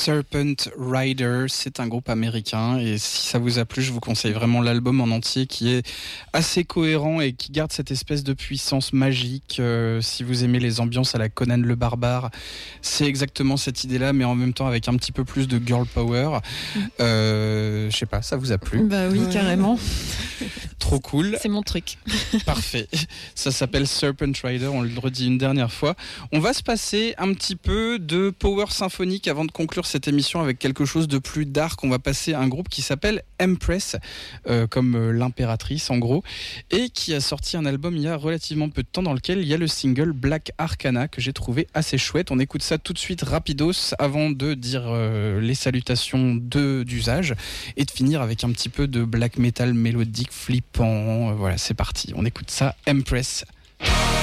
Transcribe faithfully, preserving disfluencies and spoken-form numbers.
Serpent Rider, c'est un groupe américain et si ça vous a plu, je vous conseille vraiment l'album en entier qui est assez cohérent et qui garde cette espèce de puissance magique. Euh, si vous aimez les ambiances à la Conan le Barbare, c'est exactement cette idée-là, mais en même temps avec un petit peu plus de girl power. Euh, je sais pas, ça vous a plu? Bah oui, ouais. Carrément. Trop cool. C'est mon truc. Parfait. Ça s'appelle Serpent Rider, on le redit une dernière fois. On va se passer un petit peu de power symphonique avant de conclure cette émission avec quelque chose de plus dark. On va passer à un groupe qui s'appelle Empress, euh, comme euh, l'impératrice en gros, et qui a sorti un album il y a relativement peu de temps dans lequel il y a le single Black Arcana que j'ai trouvé assez chouette. On écoute ça tout de suite rapidos avant de dire euh, les salutations de, d'usage et de finir avec un petit peu de black metal mélodique flippant. Voilà, c'est parti. On écoute ça, Empress.